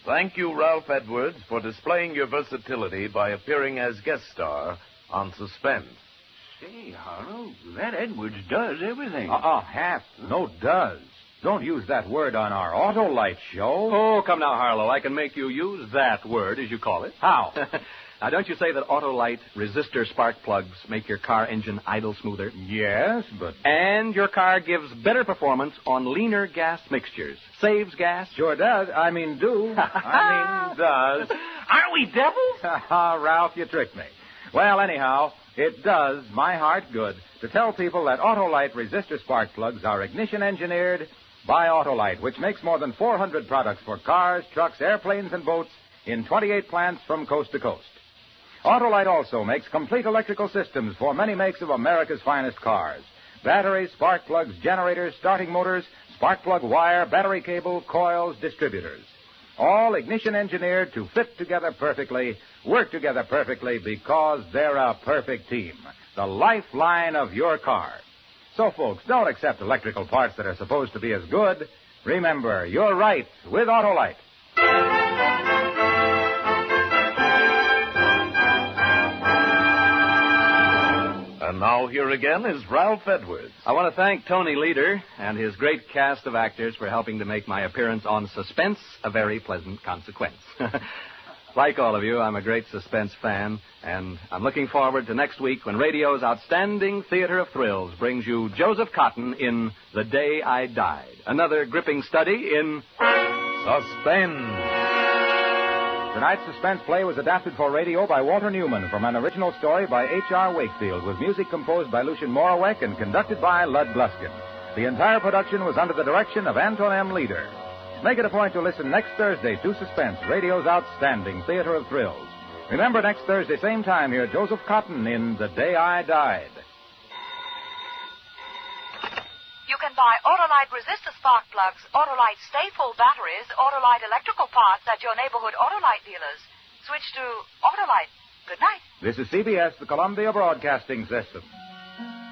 Thank you, Ralph Edwards, for displaying your versatility by appearing as guest star on Suspense. Say, Harlow, that Edwards does everything. Hap. No does. Don't use that word on our Autolite show. Oh, come now, Harlow. I can make you use that word, as you call it. How? Now, don't you say that Autolite resistor spark plugs make your car engine idle smoother? Yes, but... And your car gives better performance on leaner gas mixtures. Saves gas. Sure does. Does. Aren't we devils? Ralph, you tricked me. Well, anyhow, it does my heart good to tell people that Autolite resistor spark plugs are ignition engineered by Autolite, which makes more than 400 products for cars, trucks, airplanes, and boats in 28 plants from coast to coast. Autolite also makes complete electrical systems for many makes of America's finest cars. Batteries, spark plugs, generators, starting motors, spark plug wire, battery cable, coils, distributors. All ignition engineered to fit together perfectly, work together perfectly because they're a perfect team. The lifeline of your car. So, folks, don't accept electrical parts that are supposed to be as good. Remember, you're right with Autolite. And now here again is Ralph Edwards. I want to thank Tony Leader and his great cast of actors for helping to make my appearance on Suspense a very pleasant consequence. Like all of you, I'm a great Suspense fan, and I'm looking forward to next week when radio's outstanding theater of thrills brings you Joseph Cotton in The Day I Died, another gripping study in Suspense. Tonight's Suspense play was adapted for radio by Walter Newman from an original story by H.R. Wakefield, with music composed by Lucien Moraweck and conducted by Lud Gluskin. The entire production was under the direction of Anton M. Leader. Make it a point to listen next Thursday to Suspense, radio's outstanding theater of thrills. Remember, next Thursday, same time, hear Joseph Cotton in The Day I Died. You can buy Autolite resistor spark plugs, Autolite stay-full batteries, Autolite electrical parts at your neighborhood Autolite dealers. Switch to Autolite. Good night. This is CBS, the Columbia Broadcasting System.